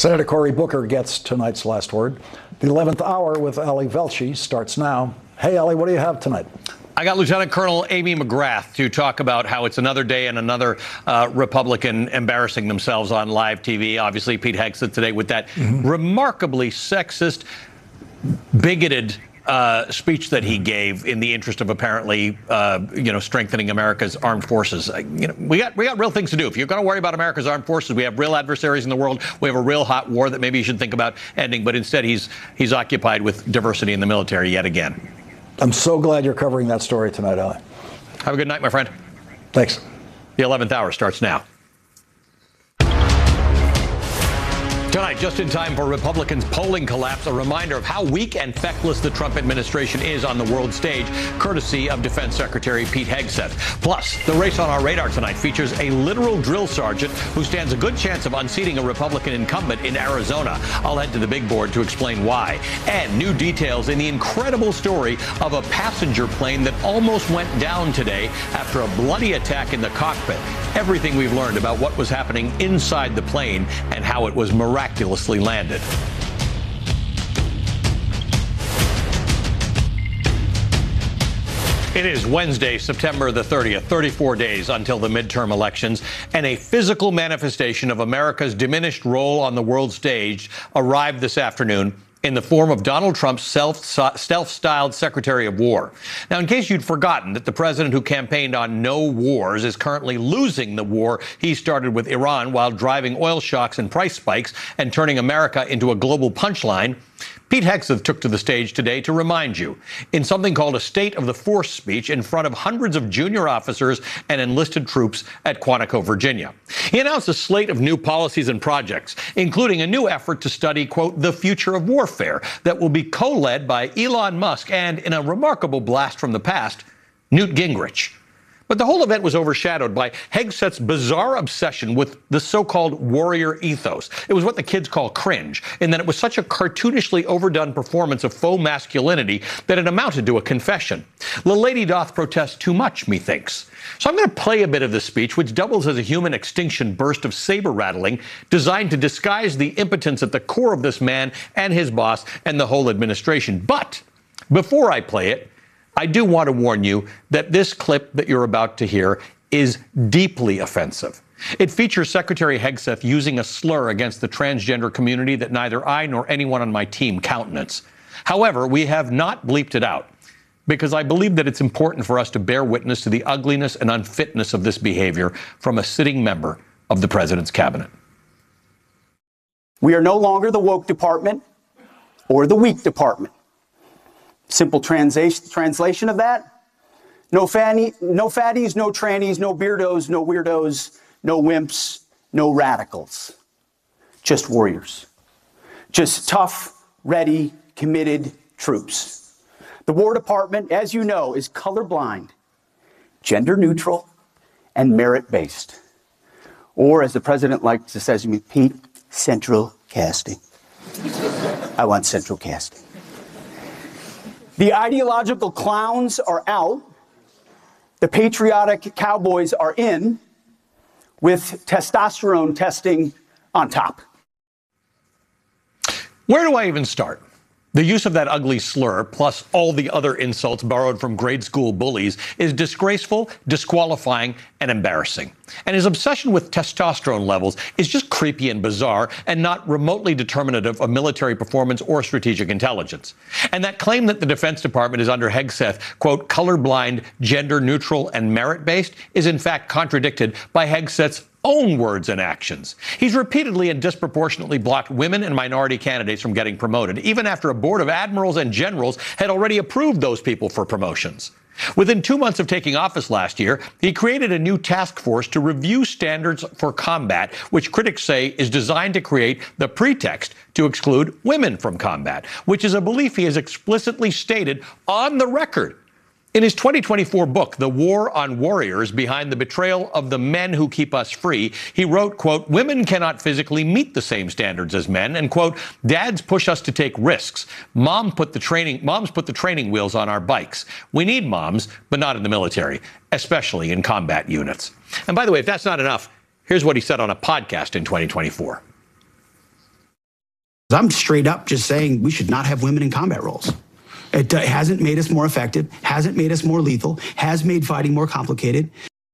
Senator Cory Booker gets tonight's last word. The 11th hour with Ali Velshi starts now. Hey, Ali, what do you have tonight? I got Lieutenant Colonel Amy McGrath to talk about how it's another day and another Republican embarrassing themselves on live TV. Obviously, Pete Hegseth today with that remarkably sexist, bigoted speech that he gave in the interest of apparently, strengthening America's armed forces. We got real things to do. If you're going to worry about America's armed forces, we have real adversaries in the world. We have a real hot war that maybe you should think about ending. But instead, he's occupied with diversity in the military yet again. I'm so glad you're covering that story tonight, Ali. Have a good night, my friend. Thanks. The 11th hour starts now. Tonight, just in time for Republicans' polling collapse, a reminder of how weak and feckless the Trump administration is on the world stage, courtesy of Defense Secretary Pete Hegseth. Plus, the race on our radar tonight features a literal drill sergeant who stands a good chance of unseating a Republican incumbent in Arizona. I'll head to the big board to explain why. And new details in the incredible story of a passenger plane that almost went down today after a bloody attack in the cockpit. Everything we've learned about what was happening inside the plane and how it was miraculously landed. It is Wednesday, September the 30th, 34 days until the midterm elections, and a physical manifestation of America's diminished role on the world stage arrived this afternoon in the form of Donald Trump's self-styled Secretary of War. Now, in case you'd forgotten that the president who campaigned on no wars is currently losing the war he started with Iran while driving oil shocks and price spikes and turning America into a global punchline, Pete Hegseth took to the stage today to remind you in something called a State of the Force speech in front of hundreds of junior officers and enlisted troops at Quantico, Virginia. He announced a slate of new policies and projects, including a new effort to study, quote, the future of warfare that will be co-led by Elon Musk and, in a remarkable blast from the past, Newt Gingrich. But the whole event was overshadowed by Hegseth's bizarre obsession with the so-called warrior ethos. It was what the kids call cringe, in that it was such a cartoonishly overdone performance of faux masculinity that it amounted to a confession. The lady doth protest too much, methinks. So I'm going to play a bit of this speech, which doubles as a human extinction burst of saber rattling designed to disguise the impotence at the core of this man and his boss and the whole administration. But before I play it, I do want to warn you that this clip that you're about to hear is deeply offensive. It features Secretary Hegseth using a slur against the transgender community that neither I nor anyone on my team countenance. However, we have not bleeped it out because I believe that it's important for us to bear witness to the ugliness and unfitness of this behavior from a sitting member of the president's cabinet. We are no longer the woke department or the weak department. Simple translation of that: no fatties, no trannies, no beardos, no weirdos, no wimps, no radicals. Just warriors. Just tough, ready, committed troops. The War Department, as you know, is colorblind, gender neutral, and merit-based. Or, as the president likes to say to me, Pete, central casting. I want central casting. The ideological clowns are out. The patriotic cowboys are in, with testosterone testing on top. Where do I even start? The use of that ugly slur, plus all the other insults borrowed from grade school bullies, is disgraceful, disqualifying, and embarrassing. And his obsession with testosterone levels is just creepy and bizarre and not remotely determinative of military performance or strategic intelligence. And that claim that the Defense Department is under Hegseth, quote, colorblind, gender neutral, and merit-based is in fact contradicted by Hegseth's own words and actions. He's repeatedly and disproportionately blocked women and minority candidates from getting promoted, even after a board of admirals and generals had already approved those people for promotions. Within 2 months of taking office last year, he created a new task force to review standards for combat, which critics say is designed to create the pretext to exclude women from combat, which is a belief he has explicitly stated on the record. In his 2024 book, The War on Warriors, Behind the Betrayal of the Men Who Keep Us Free, he wrote, quote, women cannot physically meet the same standards as men, and, quote, dads push us to take risks. Moms put the training wheels on our bikes. We need moms, but not in the military, especially in combat units. And by the way, if that's not enough, here's what he said on a podcast in 2024. I'm straight up just saying we should not have women in combat roles. It hasn't made us more effective, hasn't made us more lethal, has made fighting more complicated.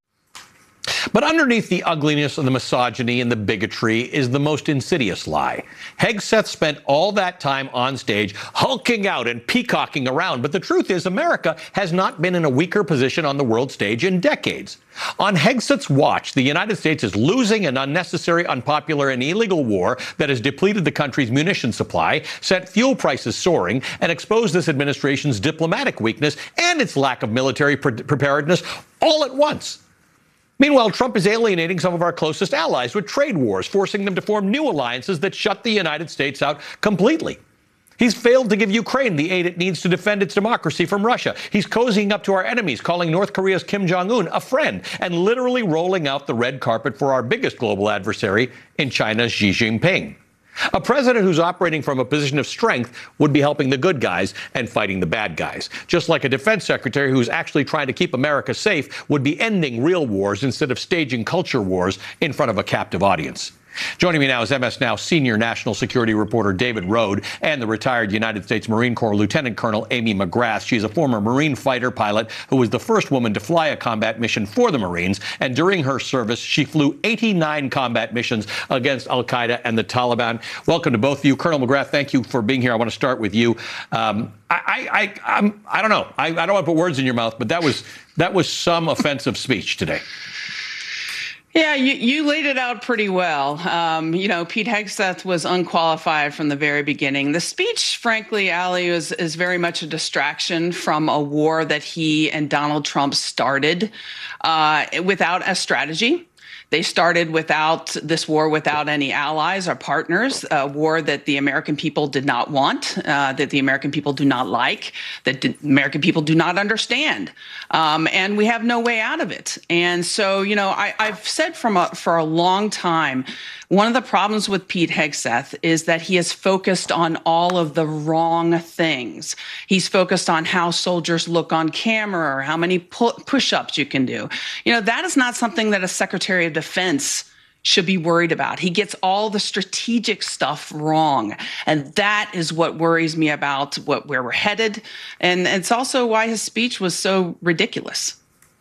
But underneath the ugliness and the misogyny and the bigotry is the most insidious lie. Hegseth spent all that time on stage hulking out and peacocking around, but the truth is America has not been in a weaker position on the world stage in decades. On Hegseth's watch, the United States is losing an unnecessary, unpopular, and illegal war that has depleted the country's munition supply, sent fuel prices soaring, and exposed this administration's diplomatic weakness and its lack of military preparedness all at once. Meanwhile, Trump is alienating some of our closest allies with trade wars, forcing them to form new alliances that shut the United States out completely. He's failed to give Ukraine the aid it needs to defend its democracy from Russia. He's cozying up to our enemies, calling North Korea's Kim Jong-un a friend, and literally rolling out the red carpet for our biggest global adversary in China's Xi Jinping. A president who's operating from a position of strength would be helping the good guys and fighting the bad guys. Just like a defense secretary who's actually trying to keep America safe would be ending real wars instead of staging culture wars in front of a captive audience. Joining me now is MS Now senior national security reporter David Rode and the retired United States Marine Corps Lieutenant Colonel Amy McGrath. She's a former Marine fighter pilot who was the first woman to fly a combat mission for the Marines. And during her service, she flew 89 combat missions against al-Qaeda and the Taliban. Welcome to both of you. Colonel McGrath, thank you for being here. I want to start with you. I don't know. I don't want to put words in your mouth, but that was some offensive speech today. Yeah, you laid it out pretty well. Pete Hegseth was unqualified from the very beginning. The speech, frankly, Ali, is very much a distraction from a war that he and Donald Trump started without a strategy. They started without this war, without any allies or partners, a war that the American people did not want, that the American people do not like, that the American people do not understand. And we have no way out of it. And so, I've said for a long time, one of the problems with Pete Hegseth is that he is focused on all of the wrong things. He's focused on how soldiers look on camera or how many push-ups you can do. That is not something that a Secretary of Defense should be worried about. He gets all the strategic stuff wrong. And that is what worries me about where we're headed. And it's also why his speech was so ridiculous.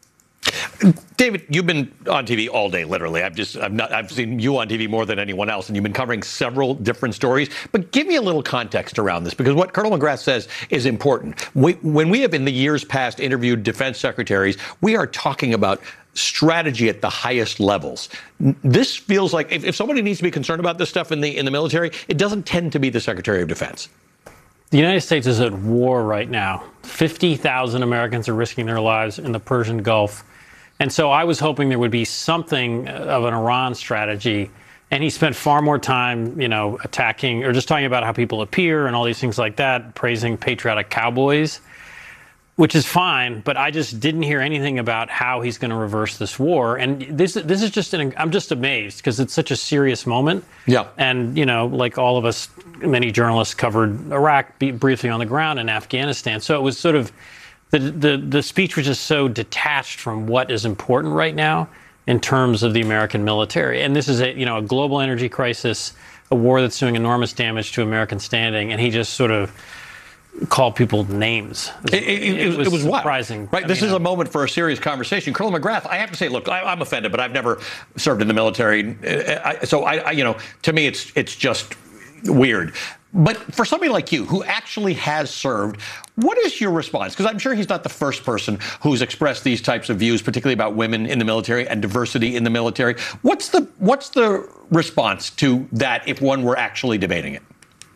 David, you've been on TV all day, literally. I've seen you on TV more than anyone else, and you've been covering several different stories. But give me a little context around this, because what Colonel McGrath says is important. When we have in the years past interviewed defense secretaries, we are talking about strategy at the highest levels. This feels like if somebody needs to be concerned about this stuff in the military, it doesn't tend to be the Secretary of Defense. The United States is at war right now. 50,000 Americans are risking their lives in the Persian Gulf. And so I was hoping there would be something of an Iran strategy. And he spent far more time, attacking or just talking about how people appear and all these things like that, praising patriotic cowboys, which is fine. But I just didn't hear anything about how he's going to reverse this war. And this is just I'm just amazed because it's such a serious moment. Yeah. And, like all of us, many journalists covered Iraq briefly on the ground and Afghanistan. So it was sort of the speech was just so detached from what is important right now in terms of the American military. And this is a global energy crisis, a war that's doing enormous damage to American standing. And he just sort of called people names. It was surprising. Right. This is a moment for a serious conversation. Colonel McGrath, I have to say, look, I'm offended, but I've never served in the military. So to me, it's just weird. But for somebody like you who actually has served, what is your response? Because I'm sure he's not the first person who's expressed these types of views, particularly about women in the military and diversity in the military. What's the response to that if one were actually debating it?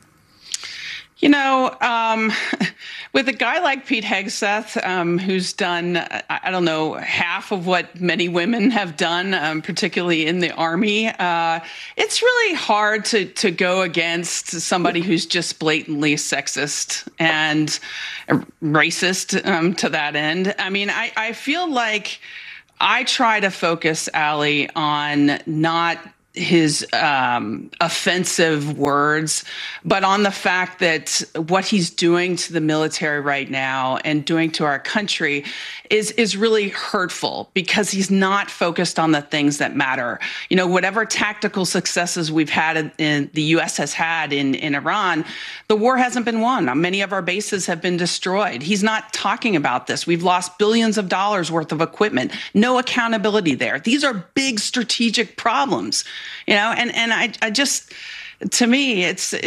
With a guy like Pete Hegseth, who's done, I don't know, half of what many women have done, particularly in the Army, it's really hard to go against somebody who's just blatantly sexist and racist to that end. I mean, I feel like I try to focus, Ali, on not his offensive words, but on the fact that what he's doing to the military right now and doing to our country is really hurtful, because he's not focused on the things that matter. You know, whatever tactical successes we've had in the U.S. has had in Iran, the war hasn't been won. Many of our bases have been destroyed. He's not talking about this. We've lost billions of dollars worth of equipment. No accountability there. These are big strategic problems, you know, and I just, to me,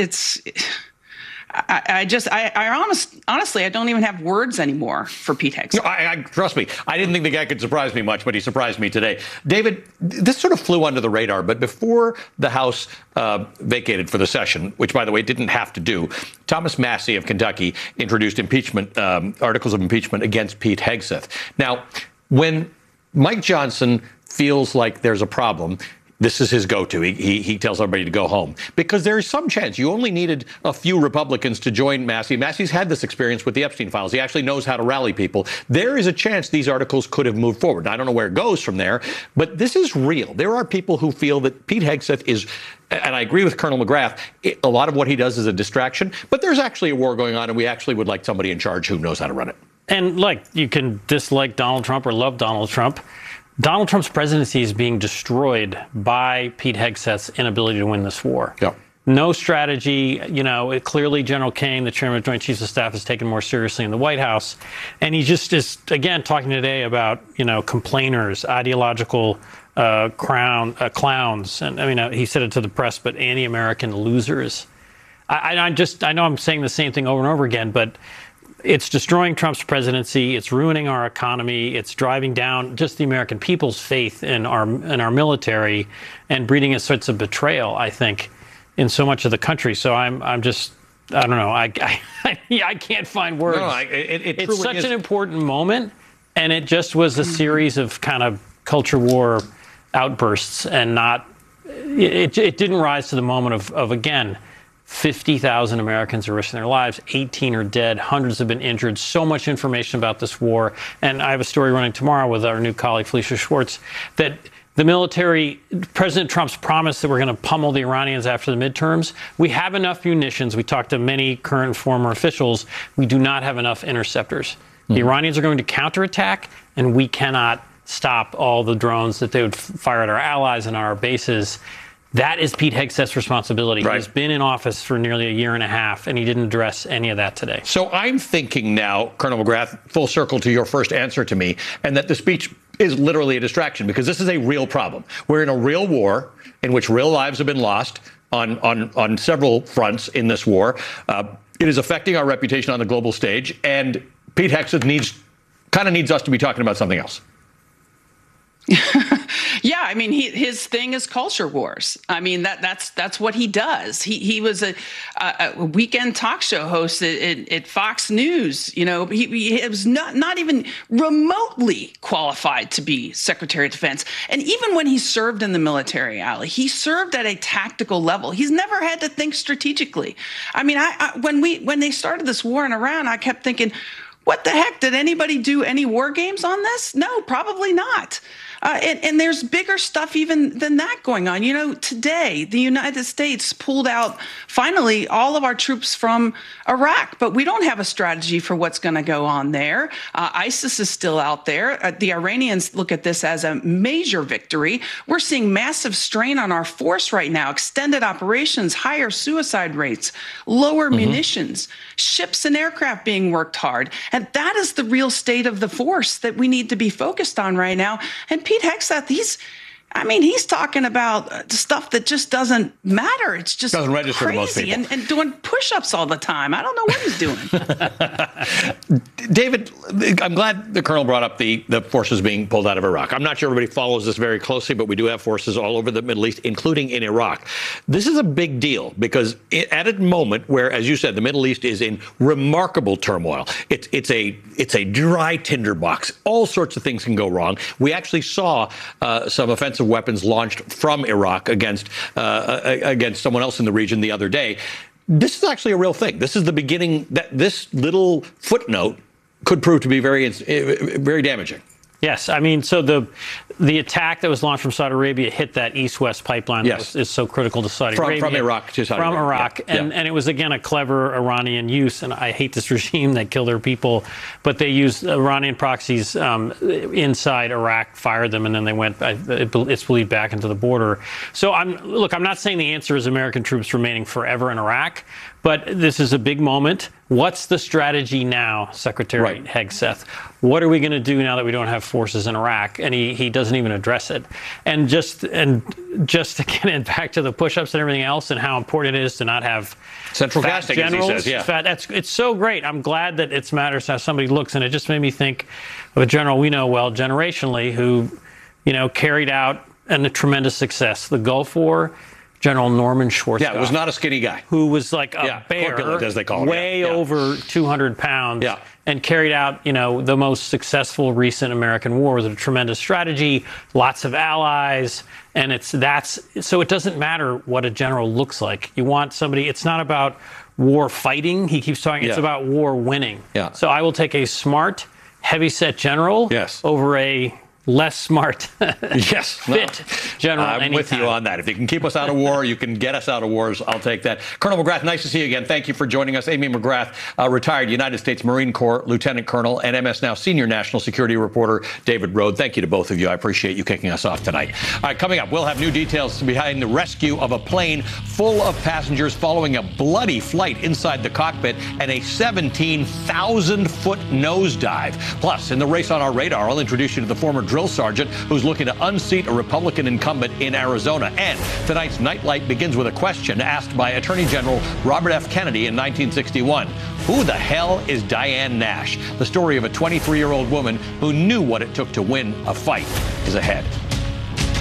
honestly, I don't even have words anymore for Pete Hegseth. Trust me, I didn't think the guy could surprise me much, but he surprised me today. David, this sort of flew under the radar, but before the House vacated for the session, which, by the way, didn't have to do, Thomas Massie of Kentucky introduced impeachment articles of impeachment against Pete Hegseth. Now, when Mike Johnson feels like there's a problem, this is his go-to. He tells everybody to go home, because there is some chance. You only needed a few Republicans to join Massie. Massie's had this experience with the Epstein files. He actually knows how to rally people. There is a chance these articles could have moved forward. I don't know where it goes from there, but this is real. There are people who feel that Pete Hegseth is, and I agree with Colonel McGrath, a lot of what he does is a distraction, but there's actually a war going on, and we actually would like somebody in charge who knows how to run it. And like, you can dislike Donald Trump or love Donald Trump. Donald Trump's presidency is being destroyed by Pete Hegseth's inability to win this war. Yeah. No strategy. You know, clearly General Kane, the chairman of Joint Chiefs of Staff, is taken more seriously in the White House. And he just is, again, talking today about, you know, complainers, ideological clowns. And I mean, he said it to the press, but anti-American losers. I know I'm saying the same thing over and over again, but it's destroying Trump's presidency. It's ruining our economy. It's driving down just the American people's faith in our military, and breeding a sense of betrayal, I think, in so much of the country. So I'm just, I don't know. I can't find words. No, it's such an important moment, and it just was a series of kind of culture war outbursts, and not. It didn't rise to the moment of again. 50,000 Americans are risking their lives. 18 are dead. Hundreds have been injured. So much information about this war. And I have a story running tomorrow with our new colleague, Felicia Schwartz, that the military, President Trump's promise that we're going to pummel the Iranians after the midterms. We have enough munitions. We talked to many current and former officials. We do not have enough interceptors. The Iranians are going to counterattack, and we cannot stop all the drones that they would fire at our allies and our bases. That is Pete Hegseth's responsibility. Right. He's been in office for nearly a year and a half, and he didn't address any of that today. So I'm thinking now, Colonel McGrath, full circle to your first answer to me, and that the speech is literally a distraction, because this is a real problem. We're in a real war in which real lives have been lost on several fronts in this war. It is affecting our reputation on the global stage, and Pete Hegseth needs us to be talking about something else. Yeah, I mean, his thing is culture wars. I mean, that's what he does. He was a weekend talk show host at Fox News. You know, he was not even remotely qualified to be Secretary of Defense. And even when he served in the military, Ali, he served at a tactical level. He's never had to think strategically. I mean, when they started this war in Iran, I kept thinking, what the heck? Did anybody do any war games on this? No, probably not. And there's bigger stuff even than that going on. You know, today, the United States pulled out, finally, all of our troops from Iraq, but we don't have a strategy for what's going to go on there. ISIS is still out there. The Iranians look at this as a major victory. We're seeing massive strain on our force right now, extended operations, higher suicide rates, lower munitions, ships and aircraft being worked hard. And that is the real state of the force that we need to be focused on right now. And Pete Hegseth, he's talking about stuff that just doesn't matter. It's just doesn't register crazy, to most people. and doing push-ups all the time. I don't know what he's doing. David, I'm glad the Colonel brought up the forces being pulled out of Iraq. I'm not sure everybody follows this very closely, but we do have forces all over the Middle East, including in Iraq. This is a big deal because at a moment where, as you said, the Middle East is in remarkable turmoil. It's a dry tinderbox. All sorts of things can go wrong. We actually saw some offensive weapons launched from Iraq against someone else in the region the other day. This is actually a real thing. This is the beginning that this little footnote could prove to be very, very damaging. Yes, I mean, so the attack that was launched from Saudi Arabia hit that east-west pipeline Yes. that is so critical to Saudi Arabia. From Iraq to Saudi From Arabia. Iraq, Yeah. and it was, again, a clever Iranian use, and I hate this regime that killed their people, but they used Iranian proxies inside Iraq, fired them, and then they went, it's believed, back into the border. So, I'm not saying the answer is American troops remaining forever in Iraq, but this is a big moment. What's the strategy now, Secretary Hegseth? What are we going to do now that we don't have forces in Iraq? And he doesn't even address it. And just to get it back to the push-ups and everything else, and how important it is to not have central fat casting, generals. as he says. Yeah. It's so great. I'm glad that it matters how somebody looks, and it just made me think of a general we know well generationally who, carried out a tremendous success. The Gulf War. General Norman Schwarzkopf. Yeah, it was not a skinny guy. Who was like a bear, corpulent, as they call it. way over 200 pounds, and carried out, the most successful recent American war with a tremendous strategy, lots of allies, and so it doesn't matter what a general looks like. You want somebody. It's not about war fighting. He keeps talking. It's about war winning. Yeah. So I will take a smart, heavy-set general over a less smart, fit general. I'm with you on that. If you can keep us out of war, you can get us out of wars, I'll take that. Colonel McGrath, nice to see you again. Thank you for joining us. Amy McGrath, retired United States Marine Corps Lieutenant Colonel, and MS Now senior national security reporter David Rode. Thank you to both of you. I appreciate you kicking us off tonight. All right, coming up, we'll have new details behind the rescue of a plane full of passengers following a bloody flight inside the cockpit and a 17,000-foot nosedive. Plus, in the race on our radar, I'll introduce you to the former drill sergeant who's looking to unseat a Republican incumbent in Arizona. And tonight's Nightlight begins with a question asked by Attorney General Robert F. Kennedy in 1961. Who the hell is Diane Nash? The story of a 23-year-old woman who knew what it took to win a fight is ahead.